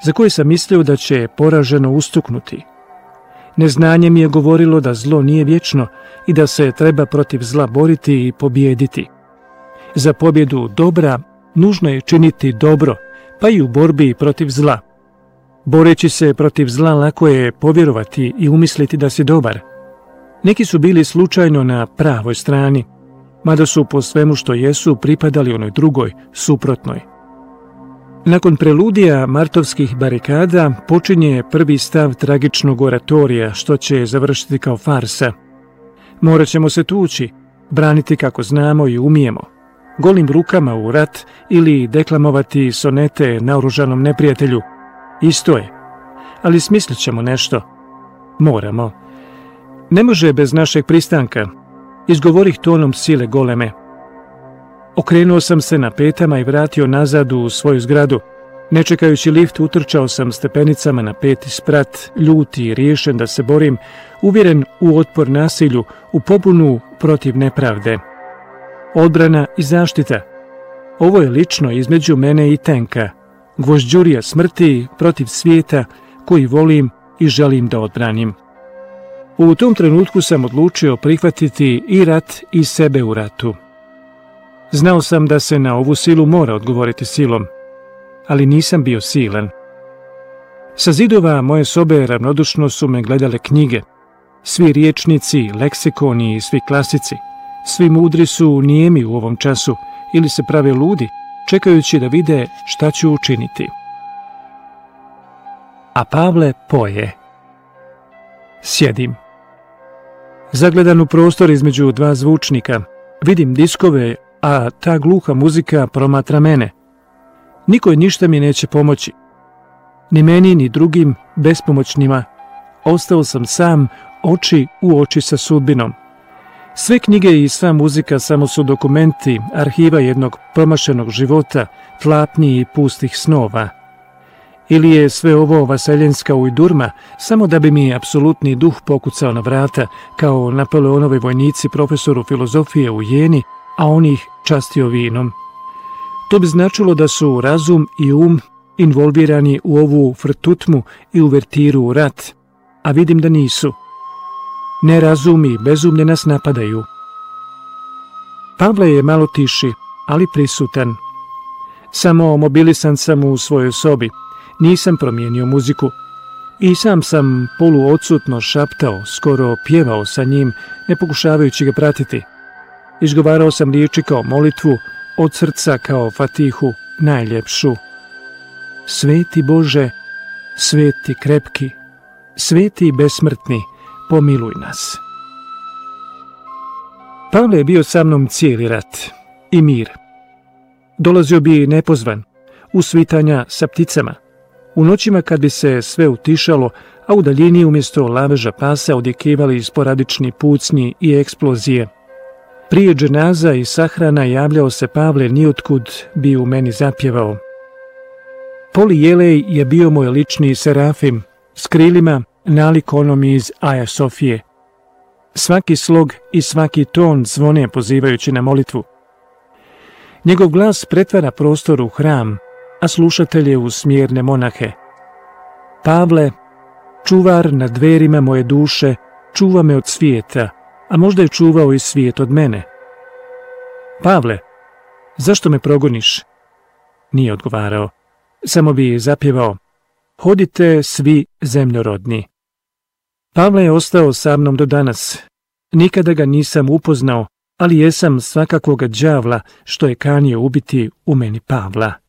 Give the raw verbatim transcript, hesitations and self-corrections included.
za koje sam mislio da će poraženo ustuknuti. Neznanje mi je govorilo da zlo nije vječno i da se treba protiv zla boriti i pobijediti. Za pobjedu dobra nužno je činiti dobro, pa i u borbi protiv zla. Boreći se protiv zla lako je povjerovati i umisliti da si dobar. Neki su bili slučajno na pravoj strani, mada su po svemu što jesu pripadali onoj drugoj, suprotnoj. Nakon preludija martovskih barikada počinje prvi stav tragičnog oratorija, što će završiti kao farsa. Morat ćemo se tući, braniti kako znamo i umijemo, golim rukama u rat ili deklamovati sonete naoružanom neprijatelju. Isto je, ali smislit ćemo nešto. Moramo. Ne može bez našeg pristanka, izgovorih tonom sile goleme. Okrenuo sam se na petama i vratio nazad u svoju zgradu. Ne čekajući lift, utrčao sam stepenicama na peti sprat, ljut i riješen da se borim, uvjeren u otpor nasilju, u pobunu protiv nepravde. Odbrana i zaštita. Ovo je lično između mene i tenka, gvožđurija smrti protiv svijeta koji volim i želim da odbranim. U tom trenutku sam odlučio prihvatiti i rat i sebe u ratu. Znao sam da se na ovu silu mora odgovoriti silom, ali nisam bio silan. Sa zidova moje sobe ravnodušno su me gledale knjige. Svi riječnici, leksikoni i svi klasici. Svi mudri su nijemi u ovom času ili se prave ludi, čekajući da vide šta ću učiniti. A Pavle poje. Sjedim. Zagledan u prostor između dva zvučnika, vidim diskove, a ta gluha muzika promatra mene. Niko i ništa mi neće pomoći. Ni meni, ni drugim bespomoćnima. Ostao sam sam, oči u oči sa sudbinom. Sve knjige i sva muzika samo su dokumenti, arhiva jednog promašenog života, tlapnji i pustih snova. Ili je sve ovo vaseljenska ujdurma, samo da bi mi apsolutni duh pokucao na vrata, kao Napoleonovi vojnici profesoru filozofije u Jeni, a on ih častio vinom. To bi značilo da su razum i um involvirani u ovu frtutmu i uvertiru u rat, a vidim da nisu. Nerazum i bezumlje nas napadaju. Pavle je malo tiši, ali prisutan. Samo mobilisan sam u svojoj sobi. Nisam promijenio muziku. I sam sam poluodsutno šaptao, skoro pjevao sa njim, ne pokušavajući ga pratiti. Izgovarao sam riječi kao molitvu, od srca kao fatihu, najljepšu. Sveti Bože, sveti krepki, sveti besmrtni, pomiluj nas. Pavle je bio sa mnom cijeli rat i mir. Dolazio bi nepozvan, u svitanja sa pticama, u noćima kad bi se sve utišalo, a u daljini umjesto laveža pasa odjekivali sporadični pucnji i eksplozije. Prije dženaza i sahrana javljao se Pavle nijotkud bi u meni zapjevao. Poli Jelej je bio moj lični serafim, s krilima nalik onom iz Aja Sofije. Svaki slog i svaki ton zvone pozivajući na molitvu. Njegov glas pretvara prostor u hram, a slušatelje u smjerne monahe. Pavle, čuvar na dverima moje duše, čuva me od svijeta, a možda je čuvao i svijet od mene. Pavle, zašto me progoniš? Nije odgovarao, samo bi zapjevao. Hodite svi zemljorodni. Pavle je ostao sa mnom do danas. Nikada ga nisam upoznao, ali jesam svakakvoga đavla što je kanio ubiti u meni Pavla.